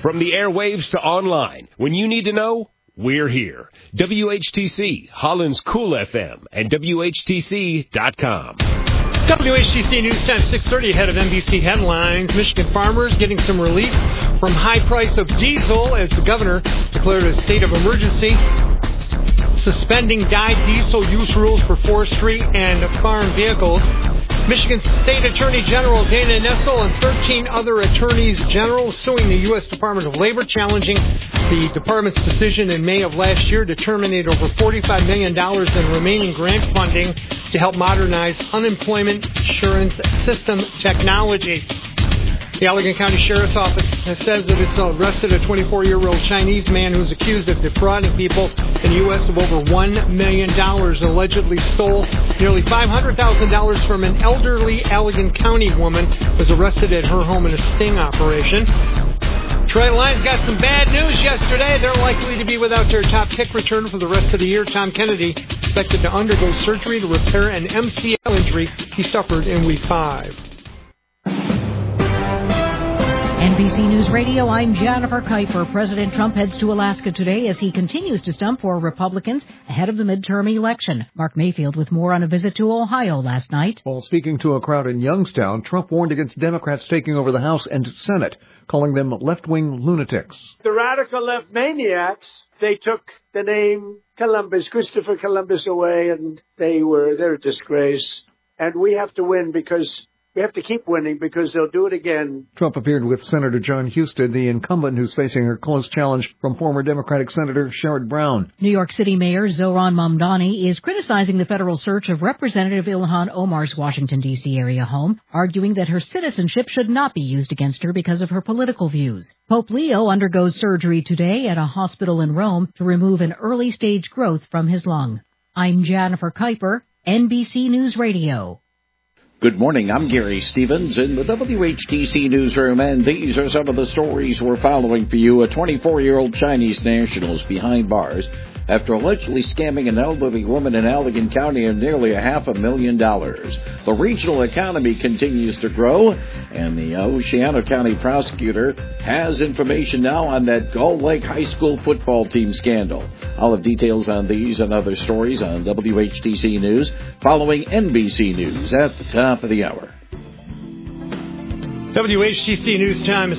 From the airwaves to online, when you need to know, we're here. WHTC, Holland's Cool FM, and WHTC.com. WHTC News Time 6:30 ahead of NBC headlines. Michigan farmers getting some relief from high price of diesel as the governor declared a state of emergency, suspending dyed diesel use rules for forestry and farm vehicles. Michigan State Attorney General Dana Nessel and 13 other attorneys general suing the U.S. Department of Labor, challenging the department's decision in May of last year to terminate over $45 million in remaining grant funding to help modernize unemployment insurance system technology. The Allegan County Sheriff's Office says that it's arrested a 24-year-old Chinese man who's accused of defrauding people in the U.S. of over $1 million, allegedly stole nearly $500,000 from an elderly Allegan County woman, was arrested at her home in a sting operation. Detroit Lions got some bad news yesterday. They're likely to be without their top pick return for the rest of the year. Tom Kennedy expected to undergo surgery to repair an MCL injury he suffered in Week 5. NBC News Radio, I'm Jennifer Kuiper. President Trump heads to Alaska today as he continues to stump for Republicans ahead of the midterm election. Mark Mayfield with more on a visit to Ohio last night. While speaking to a crowd in Youngstown, Trump warned against Democrats taking over the House and Senate, calling them left-wing lunatics. The radical left maniacs, they took the name Columbus, Christopher Columbus away, and they're a disgrace. And we have to win because we have to keep winning because they'll do it again. Trump appeared with Senator John Husted, the incumbent who's facing a close challenge from former Democratic Senator Sherrod Brown. New York City Mayor Zohran Mamdani is criticizing the federal search of Representative Ilhan Omar's Washington, D.C. area home, arguing that her citizenship should not be used against her because of her political views. Pope Leo undergoes surgery today at a hospital in Rome to remove an early-stage growth from his lung. I'm Jennifer Kuiper, NBC News Radio. Good morning, I'm Gary Stevens in the WHTC newsroom, and these are some of the stories we're following for you. A 24-year-old Chinese national is behind bars after allegedly scamming an elderly woman in Allegan County of nearly $500,000. The regional economy continues to grow, and the Oceano County prosecutor has information now on that Gull Lake High School football team scandal. I'll have details on these and other stories on WHTC News following NBC News at the top of the hour. WHTC News time is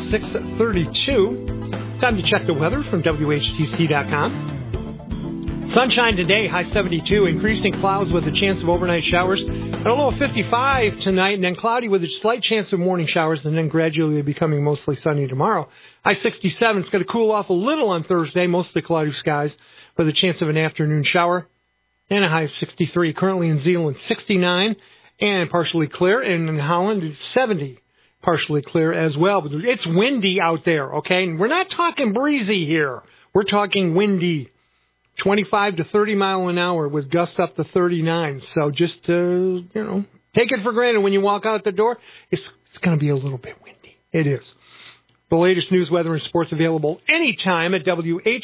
6:32. Time to check the weather from WHTC.com. Sunshine today, high 72, increasing clouds with a chance of overnight showers, and a low of 55 tonight, and then cloudy with a slight chance of morning showers, and then gradually becoming mostly sunny tomorrow. High 67, it's going to cool off a little on Thursday, mostly cloudy skies, with a chance of an afternoon shower, and a high of 63. Currently in Zeeland, 69, and partially clear, and in Holland, it's 70, partially clear as well. But it's windy out there, okay? And we're not talking breezy here. We're talking windy. 25 to 30 mile an hour with gusts up to 39. So just, take it for granted when you walk out the door. It's going to be a little bit windy. It is. The latest news, weather, and sports available anytime at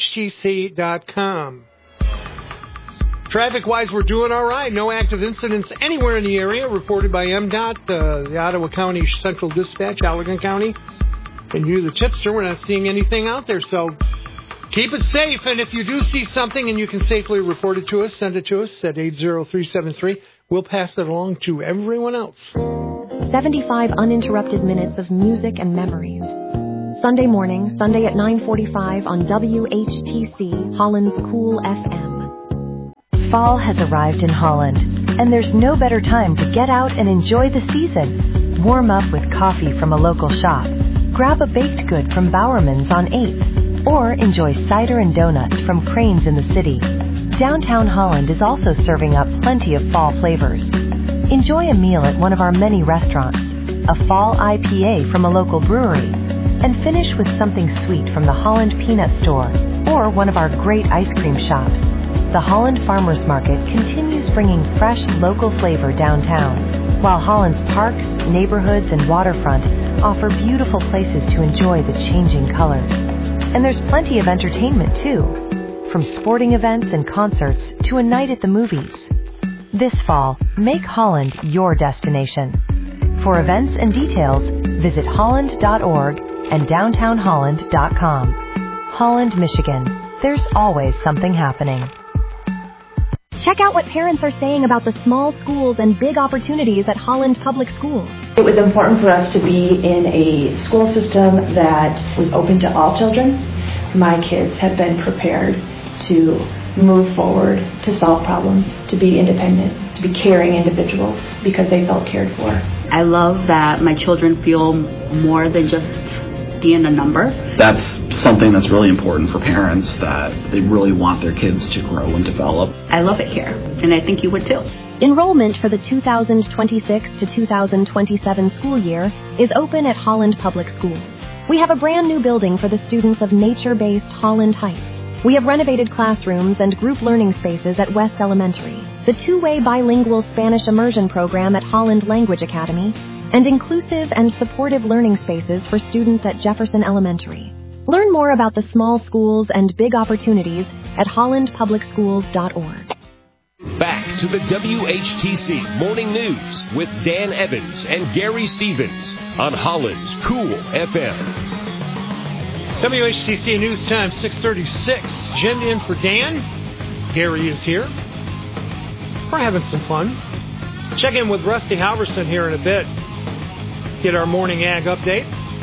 WHTC.com. Traffic-wise, we're doing all right. No active incidents anywhere in the area reported by MDOT, the Ottawa County Central Dispatch, Allegan County. And you, the tipster, we're not seeing anything out there. So keep it safe, and if you do see something and you can safely report it to us, send it to us at 80373. We'll pass it along to everyone else. 75 uninterrupted minutes of music and memories. Sunday morning, Sunday at 9:45 on WHTC, Holland's Cool FM. Fall has arrived in Holland, and there's no better time to get out and enjoy the season. Warm up with coffee from a local shop. Grab a baked good from Bowerman's on 8th. Or enjoy cider and donuts from Cranes in the city. Downtown Holland is also serving up plenty of fall flavors. Enjoy a meal at one of our many restaurants, a fall IPA from a local brewery, and finish with something sweet from the Holland Peanut Store or one of our great ice cream shops. The Holland Farmers Market continues bringing fresh local flavor downtown, while Holland's parks, neighborhoods, and waterfront offer beautiful places to enjoy the changing colors. And there's plenty of entertainment, too, from sporting events and concerts to a night at the movies. This fall, make Holland your destination. For events and details, visit holland.org and downtownholland.com. Holland, Michigan. There's always something happening. Check out what parents are saying about the small schools and big opportunities at Holland Public Schools. It was important for us to be in a school system that was open to all children. My kids have been prepared to move forward, to solve problems, to be independent, to be caring individuals because they felt cared for. I love that my children feel more than just being a number. That's something that's really important for parents, that they really want their kids to grow and develop. I love it here, and I think you would too. Enrollment for the 2026 to 2027 school year is open at Holland Public Schools. We have a brand new building for the students of nature-based Holland Heights. We have renovated classrooms and group learning spaces at West Elementary, the two-way bilingual Spanish immersion program at Holland Language Academy, and inclusive and supportive learning spaces for students at Jefferson Elementary. Learn more about the small schools and big opportunities at hollandpublicschools.org. Back to the WHTC Morning News with Dan Evans and Gary Stevens on Holland's Cool FM. WHTC News Time, 6:36. Jen in for Dan. Gary is here. We're having some fun. Check in with Rusty Halverson here in a bit. Get our morning ag update.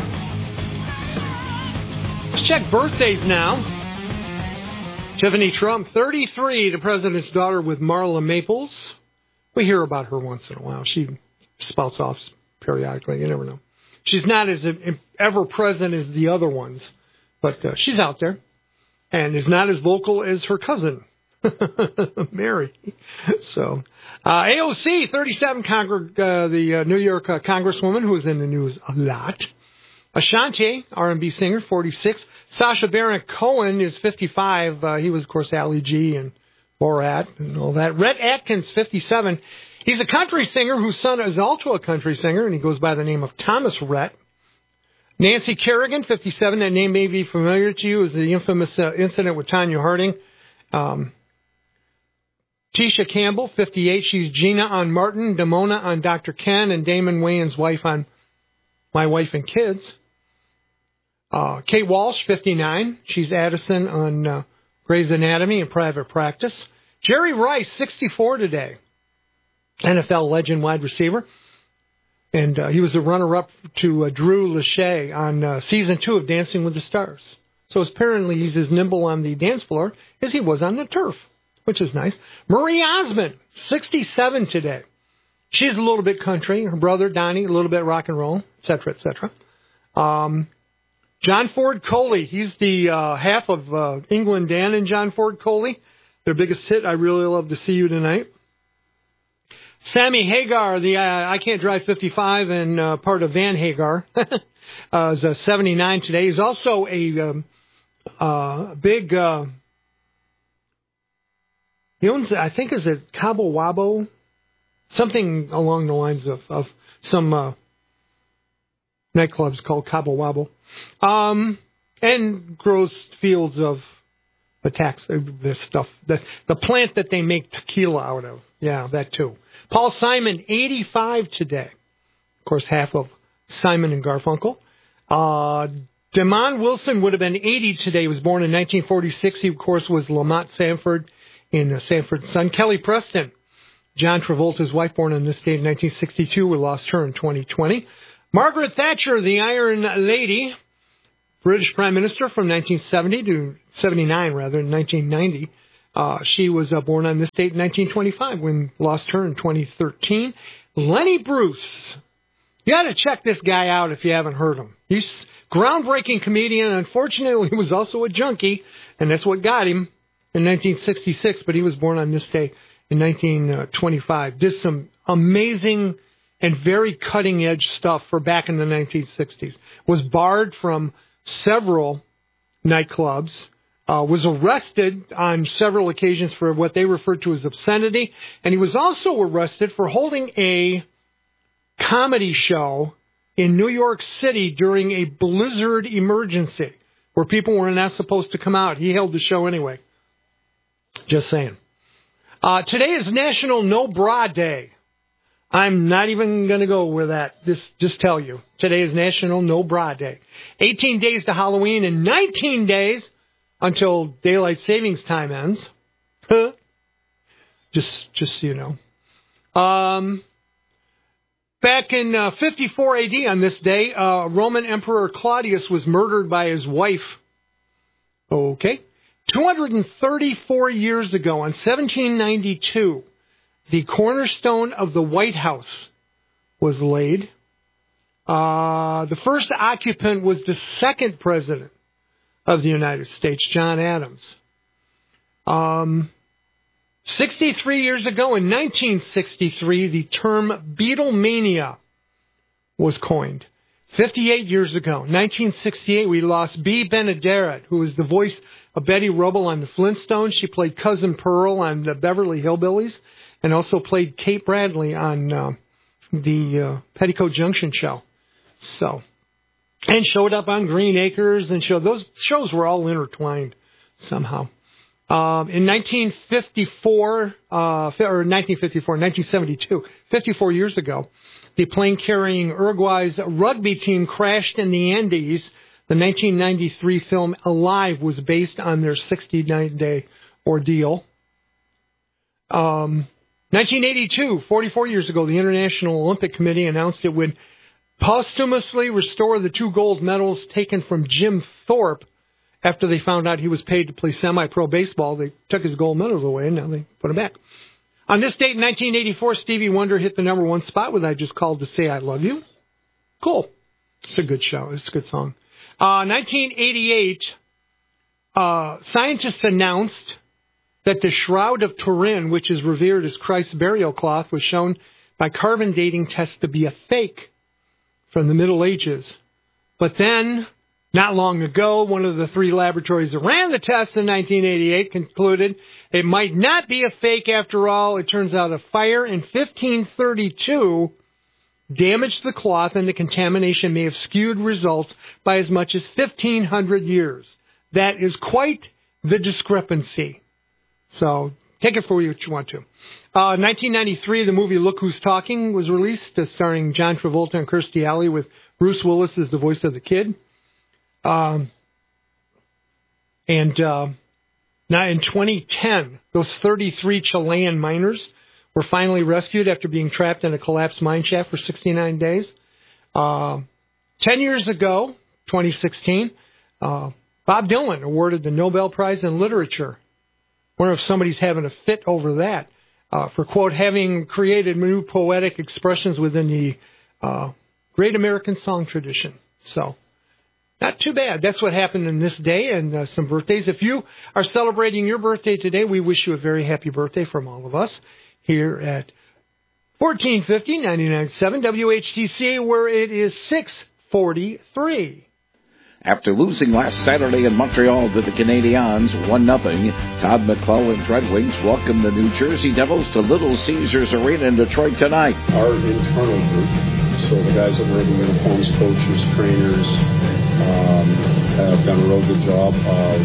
Let's check birthdays now. Tiffany Trump, 33, the president's daughter with Marla Maples. We hear about her once in a while. She spouts off periodically. You never know. She's not as ever present as the other ones, but she's out there and is not as vocal as her cousin, Mary. So, AOC, 37, the New York congresswoman who is in the news a lot. Ashanti, R&B singer, 46. Sacha Baron Cohen is 55. He was, of course, Ali G and Borat and all that. Rhett Atkins, 57. He's a country singer whose son is also a country singer, and he goes by the name of Thomas Rhett. Nancy Kerrigan, 57. That name may be familiar to you as the infamous incident with Tonya Harding. Tisha Campbell, 58. She's Gina on Martin, Damona on Dr. Ken, and Damon Wayans' wife on My Wife and Kids. Kate Walsh, 59. She's Addison on Grey's Anatomy and Private Practice. Jerry Rice, 64 today. NFL legend wide receiver. And he was a runner-up to Drew Lachey on Season 2 of Dancing with the Stars. So apparently he's as nimble on the dance floor as he was on the turf, which is nice. Marie Osmond, 67 today. She's a little bit country. Her brother, Donnie, a little bit rock and roll, et cetera, et cetera. John Ford Coley, he's the half of England Dan and John Ford Coley. Their biggest hit, I Really Love to See You Tonight. Sammy Hagar, the I Can't Drive 55 and part of Van Hagar, is 79 today. He's also a big, he owns, I think, is it Cabo Wabo? Something along the lines of some nightclubs called Cabo Wabo. And grows fields of this stuff. The plant that they make tequila out of. Yeah, that too. Paul Simon, 85 today. Of course, half of Simon and Garfunkel. Damon Wilson would have been 80 today. He was born in 1946. He, of course, was Lamont Sanford in Sanford & Son. Kelly Preston, John Travolta's wife, born in this state in 1962. We lost her in 2020. Margaret Thatcher, the Iron Lady, British Prime Minister from 1970 to 79, rather, in 1990. She was born on this date in 1925. We lost her in 2013. Lenny Bruce. You got to check this guy out if you haven't heard him. He's a groundbreaking comedian. Unfortunately, he was also a junkie, and that's what got him in 1966, but he was born on this day in 1925. Did some amazing and very cutting-edge stuff for back in the 1960s. Was barred from several nightclubs. Was arrested on several occasions for what they referred to as obscenity. And he was also arrested for holding a comedy show in New York City during a blizzard emergency where people were not supposed to come out. He held the show anyway. Just saying. Today is National No Bra Day. I'm not even going to go with that. Just tell you. Today is National No Bra Day. 18 days to Halloween and 19 days until daylight savings time ends. Just so you know. Back in 54 AD on this day, Roman Emperor Claudius was murdered by his wife. Okay. 234 years ago, in 1792, the cornerstone of the White House was laid. The first occupant was the second president of the United States, John Adams. 63 years ago, in 1963, the term Beatlemania was coined. 58 years ago, 1968, we lost Bea Benaderet, who was the voice of Betty Rubble on the Flintstones. She played Cousin Pearl on the Beverly Hillbillies and also played Kate Bradley on the Petticoat Junction show. And showed up on Green Acres and those shows were all intertwined somehow. In 1972, 54 years ago, the plane carrying Uruguay's rugby team crashed in the Andes. The 1993 film Alive was based on their 69-day ordeal. 1982, 44 years ago, the International Olympic Committee announced it would posthumously restore the 2 gold medals taken from Jim Thorpe after they found out he was paid to play semi-pro baseball. They took his gold medals away, and now they put them back. On this date in 1984, Stevie Wonder hit the #1 spot with I Just Called to Say I Love You. Cool. It's a good show. It's a good song. 1988, scientists announced that the Shroud of Turin, which is revered as Christ's burial cloth, was shown by carbon dating tests to be a fake from the Middle Ages. But then, not long ago, one of the 3 laboratories that ran the test in 1988 concluded it might not be a fake after all. It turns out a fire in 1532 damaged the cloth, and the contamination may have skewed results by as much as 1,500 years. That is quite the discrepancy. So take it for what you want to. 1993, the movie Look Who's Talking was released, starring John Travolta and Kirstie Alley, with Bruce Willis as the voice of the kid. Now in 2010, those 33 Chilean miners were finally rescued after being trapped in a collapsed mine shaft for 69 days. 10 years ago, 2016, Bob Dylan awarded the Nobel Prize in Literature. Wonder if somebody's having a fit over that for, quote, having created new poetic expressions within the great American song tradition. So, not too bad. That's what happened in this day and some birthdays. If you are celebrating your birthday today, we wish you a very happy birthday from all of us here at 1450 99.7 WHTC, where it is 6:43. After losing last Saturday in Montreal to the Canadiens 1-0, Todd McClelland's Red Wings welcome the New Jersey Devils to Little Caesars Arena in Detroit tonight. Our internal group, so the guys that wear the uniforms, coaches, trainers, have done a real good job of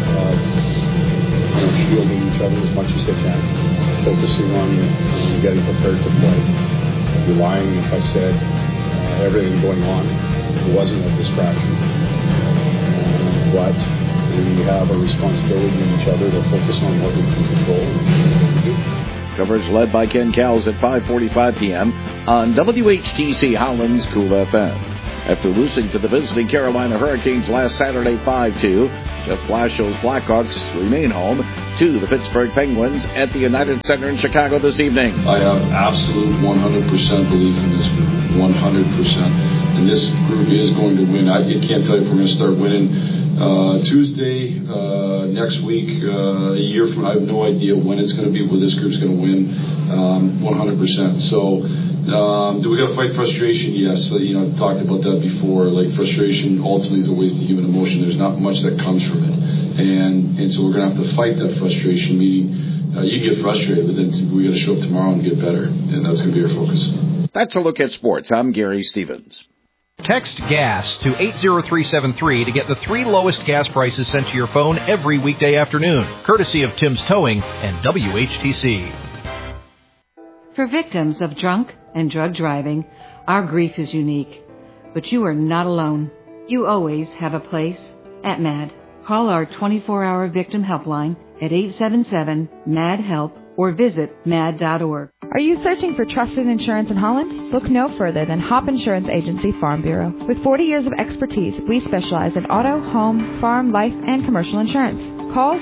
shielding each other as much as they can, focusing on getting prepared to play. I'd be lying if I said everything going on wasn't a distraction. But we have a responsibility in each other to focus on what we can control. Coverage led by Ken Cowles at 5:45 p.m. on WHTC Holland's Cool FM. After losing to the visiting Carolina Hurricanes last Saturday 5-2, Jeff Blashiall's Blackhawks remain home to the Pittsburgh Penguins at the United Center in Chicago this evening. I have absolute 100% belief in this group, 100%. And this group is going to win. I can't tell you if we're going to start winning Tuesday, next week, a year from now. I have no idea when it's going to be, where this group's going to win, 100%. So, do we got to fight frustration? Yes. I've talked about that before. Like, frustration ultimately is a waste of human emotion. There's not much that comes from it. And so we're going to have to fight that frustration, meaning you get frustrated, but then we got to show up tomorrow and get better. And that's going to be our focus. That's a look at sports. I'm Gary Stevens. Text GAS to 80373 to get the 3 lowest gas prices sent to your phone every weekday afternoon, courtesy of Tim's Towing and WHTC. For victims of drunk and drug driving, our grief is unique. But you are not alone. You always have a place at MAD. Call our 24-hour victim helpline at 877-MAD-HELP or visit mad.org. Are you searching for trusted insurance in Holland? Look no further than Hop Insurance Agency Farm Bureau. With 40 years of expertise, we specialize in auto, home, farm, life, and commercial insurance. Call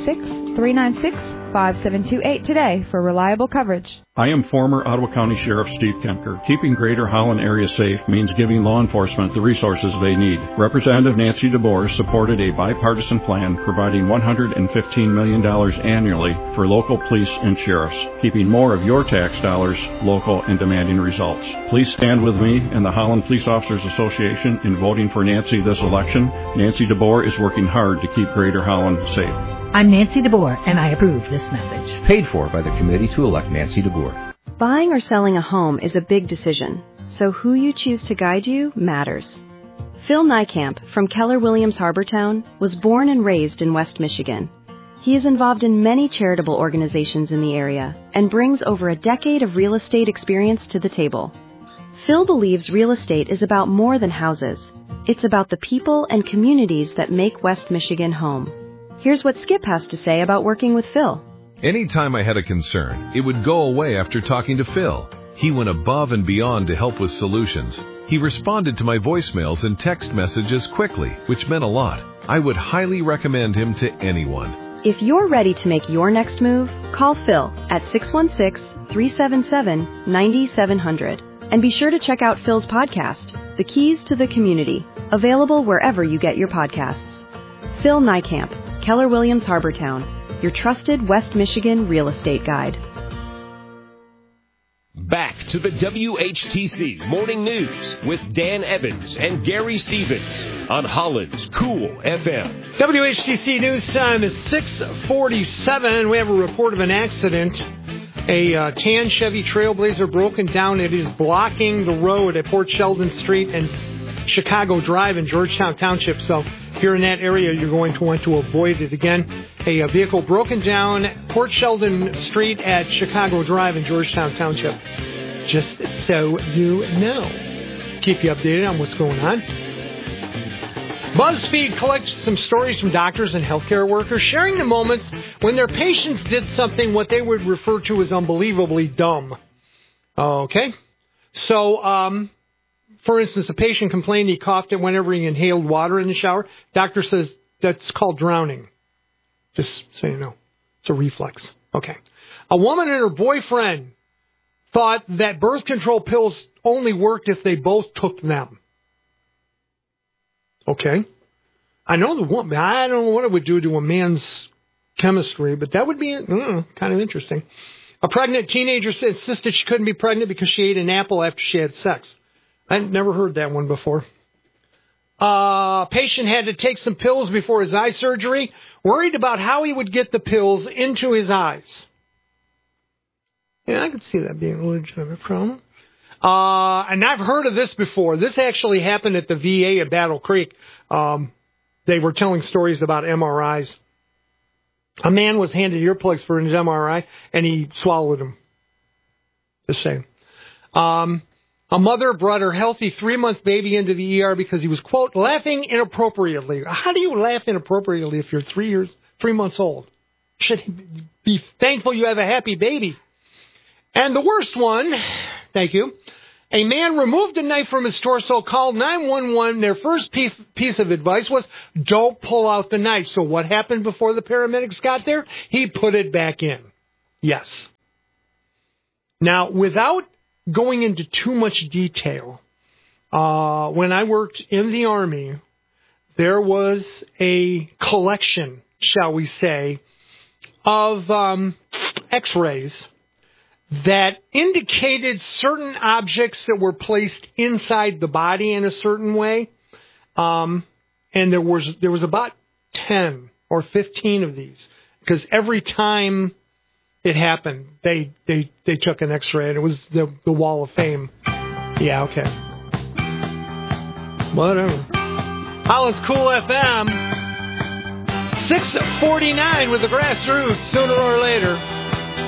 616-396-5728 today for reliable coverage. I am former Ottawa County Sheriff Steve Kemker. Keeping Greater Holland area safe means giving law enforcement the resources they need. Representative Nancy DeBoer supported a bipartisan plan providing $115 million annually for local police and sheriffs, keeping more of your tax dollars local and demanding results. Please stand with me and the Holland Police Officers Association in voting for Nancy this election. Nancy DeBoer is working hard to keep Greater Holland safe. I'm Nancy DeBoer, and I approve this message. Paid for by the committee to elect Nancy DeBoer. Buying or selling a home is a big decision, so who you choose to guide you matters. Phil Niekamp from Keller Williams Harbortown was born and raised in West Michigan. He is involved in many charitable organizations in the area and brings over a decade of real estate experience to the table. Phil believes real estate is about more than houses. It's about the people and communities that make West Michigan home. Here's what Skip has to say about working with Phil. Anytime I had a concern, it would go away after talking to Phil. He went above and beyond to help with solutions. He responded to my voicemails and text messages quickly, which meant a lot. I would highly recommend him to anyone. If you're ready to make your next move, call Phil at 616-377-9700. And be sure to check out Phil's podcast, The Keys to the Community, available wherever you get your podcasts. Phil Niekamp, Keller Williams Harbortown, your trusted West Michigan real estate guide. Back to the WHTC Morning News with Dan Evans and Gary Stevens on Holland's Cool FM. WHTC News time is 6:47. We have a report of an accident. A tan Chevy Trailblazer broken down. It is blocking the road at Port Sheldon Street and Chicago Drive in Georgetown Township. So if you're in that area, you're going to want to avoid it. Again, a vehicle broken down Port Sheldon Street at Chicago Drive in Georgetown Township. Just so you know. Keep you updated on what's going on. BuzzFeed collects some stories from doctors and healthcare workers sharing the moments when their patients did something what they would refer to as unbelievably dumb. Okay? So, for instance, a patient complained he coughed it whenever he inhaled water in the shower. Doctor says that's called drowning. Just so you know. It's a reflex. Okay. A woman and her boyfriend thought that birth control pills only worked if they both took them. Okay. I know the woman. I don't know what it would do to a man's chemistry, but that would be kind of interesting. A pregnant teenager insisted she couldn't be pregnant because she ate an apple after she had sex. I'd never heard that one before. Patient had to take some pills before his eye surgery, worried about how he would get the pills into his eyes. Yeah, I could see that being a legitimate problem. And I've heard of this before. This actually happened at the VA at Battle Creek. They were telling stories about MRIs. A man was handed earplugs for his MRI, and he swallowed them. Just saying. A mother brought her healthy 3-month baby into the ER because he was, quote, laughing inappropriately. How do you laugh inappropriately if you're 3 months old? Should be thankful you have a happy baby. And the worst one, thank you, a man removed a knife from his torso, called 911. Their first piece of advice was, don't pull out the knife. So what happened before the paramedics got there? He put it back in. Yes. Now, without going into too much detail, when I worked in the Army, there was a collection, shall we say, of X-rays that indicated certain objects that were placed inside the body in a certain way. And there was about 10 or 15 of these, because every time it happened, they took an X-ray, and it was the Wall of Fame. Yeah, okay. Whatever. Holland's Cool FM. 6:49 with the Grassroots, sooner or later.